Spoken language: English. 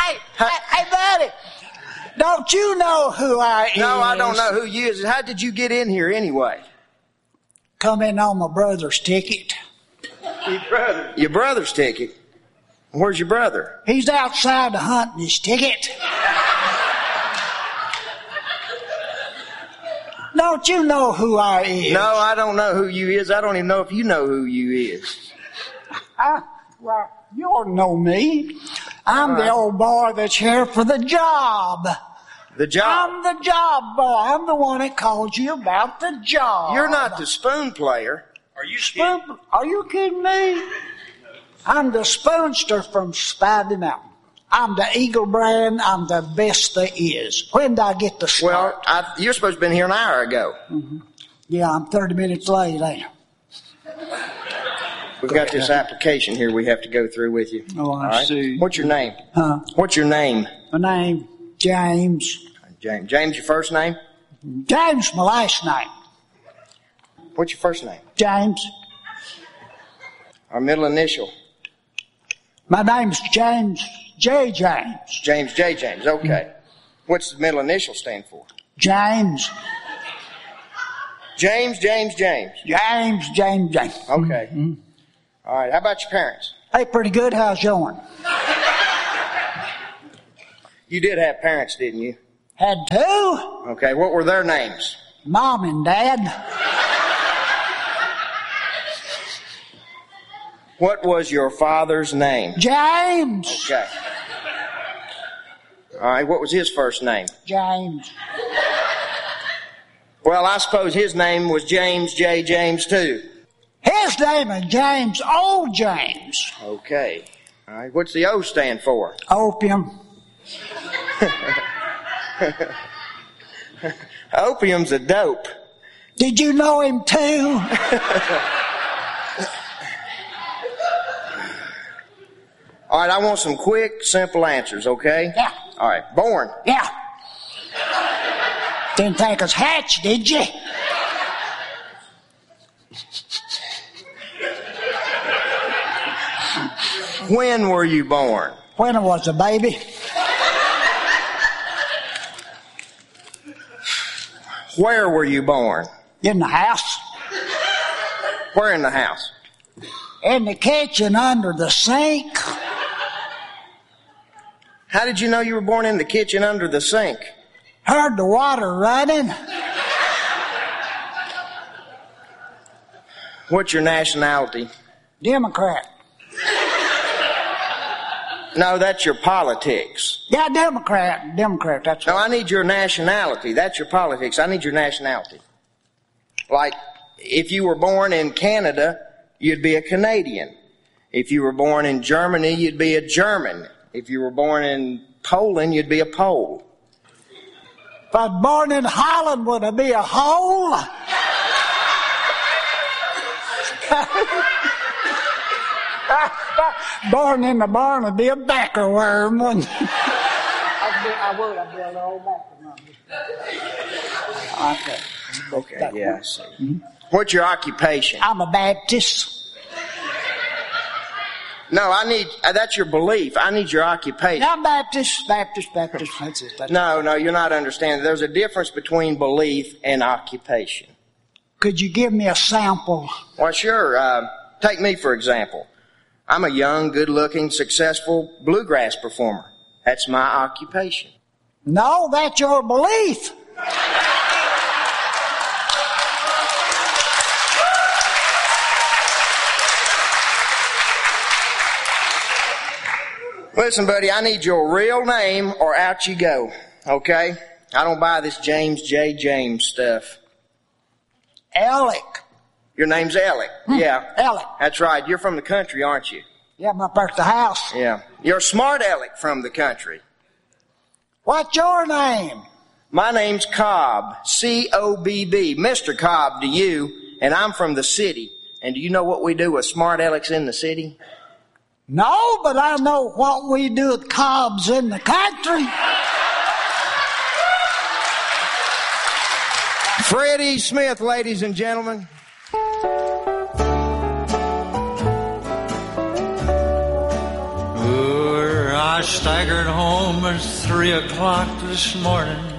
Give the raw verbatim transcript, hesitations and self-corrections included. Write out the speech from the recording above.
Hey, hey, hey, buddy. Don't you know who I is? No, I don't know who you is. How did you get in here anyway? Come in on my brother's ticket. Your brother? Your brother's ticket? Where's your brother? He's outside hunting his ticket. Don't you know who I is? No, I don't know who you is. I don't even know if you know who you is. I, well, you ought to know me. I'm right. The old boy that's here for the job. The job? I'm the job boy. I'm the one that called you about the job. You're not the spoon player. Are you spoon? kidding? Are you kidding me? I'm the spoonster from Spivey Mountain. I'm the Eagle brand. I'm the best there is. When did I get the start? Well, I, you're supposed to have been here an hour ago. Mm-hmm. Yeah, I'm thirty minutes late, ain't I? We've got this application here we have to go through with you. Oh, I right? see. What's your name? Huh? What's your name? My name, James. James. James, your first name? James, my last name. What's your first name? James. Our middle initial? My name's James J. James. James J. James, okay. Mm-hmm. What's the middle initial stand for? James. James, James, James. James, James, James. Okay. Mm-hmm. All right, how about your parents? Hey, pretty good. How's yours? You did have parents, didn't you? Had two. Okay, what were their names? Mom and Dad. What was your father's name? James. Okay. All right, what was his first name? James. Well, I suppose his name was James J. James, too. His name is James O. James. Okay. All right, what's the O stand for? Opium. Opium's a dope. Did you know him, too? All right, I want some quick, simple answers, okay? Yeah. All right, born? Yeah. Didn't think us hatched, did you? When were you born? When I was a baby. Where were you born? In the house. Where in the house? In the kitchen under the sink. How did you know you were born in the kitchen under the sink? Heard the water running. What's your nationality? Democrat. No, that's your politics. Yeah, Democrat. Democrat, that's No, right. I need your nationality. That's your politics. I need your nationality. Like, if you were born in Canada, you'd be a Canadian. If you were born in Germany, you'd be a German. If you were born in Poland, you'd be a Pole. If I was born in Holland, would I be a hole? Born in the barn would be a backer worm, wouldn't I? I would. I'd be a old backer. Okay. Okay, yeah, I see. Mm-hmm. What's your occupation? I'm a Baptist. No, I need, uh, that's your belief. I need your occupation. I'm Baptist, Baptist, Baptist. That's it. That's no, no, you're not understanding. There's a difference between belief and occupation. Could you give me a sample? Well, sure. Uh, take me, for example. I'm a young, good-looking, successful bluegrass performer. That's my occupation. No, that's your belief. Listen, buddy, I need your real name or out you go, okay? I don't buy this James J. James stuff. Alec. Your name's Alec. Hmm. Yeah. Alec. That's right. You're from the country, aren't you? Yeah, I'm up there at the house. Yeah. You're a smart Alec from the country. What's your name? My name's Cobb. C O B B. Mister Cobb to you, and I'm from the city. And do you know what we do with smart Alecs in the city? No, but I know what we do with Cobbs in the country. Freddie Smith, ladies and gentlemen. Were I I staggered home at three o'clock this morning.